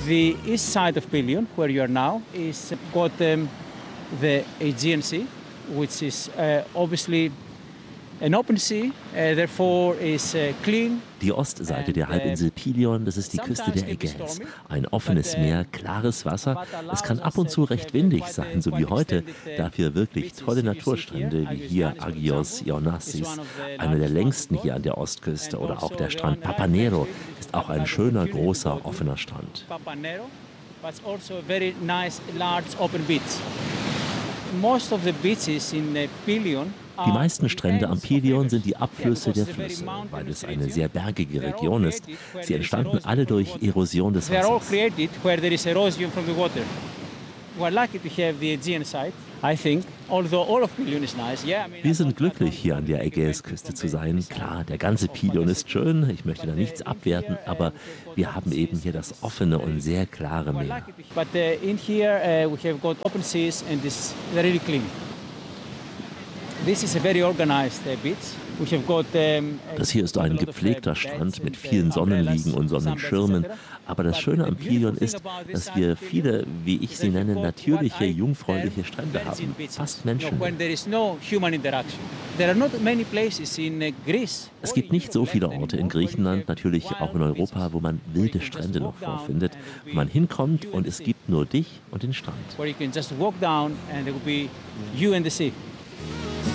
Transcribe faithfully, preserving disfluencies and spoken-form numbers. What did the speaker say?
The east side of Pelion, where you are now, is got um, the Aegean Sea, which is uh, obviously an open sea, uh, therefore is uh, clean. Die Ostseite der Halbinsel Pelion, das ist die Küste der Ägäis. Ein offenes Meer, klares Wasser. Es kann ab und zu recht windig sein, so wie heute. Dafür wirklich tolle Naturstrände wie hier Agios Ioannassis, einer der längsten hier an der Ostküste. Oder auch der Strand Papanero ist auch ein schöner, großer, offener Strand. Most of the beaches in Pelion. Die meisten Strände am Pelion sind die Abflüsse der Flüsse, weil es eine sehr bergige Region ist. Sie entstanden alle durch Erosion des Wassers. Wir sind glücklich, hier an der Ägäisküste zu sein. Klar, der ganze Pelion ist schön, ich möchte da nichts abwerten, aber wir haben eben hier das offene und sehr klare Meer. Das hier ist ein gepflegter Strand mit vielen Sonnenliegen und Sonnenschirmen. Aber das Schöne am Pelion ist, dass wir viele, wie ich sie nenne, natürliche, jungfräuliche Strände haben. Fast Menschen. Es gibt nicht so viele Orte in Griechenland, natürlich auch in Europa, wo man wilde Strände noch vorfindet, wo man hinkommt und es gibt nur dich und den Strand. Where you can just walk down and there will be you and the sea.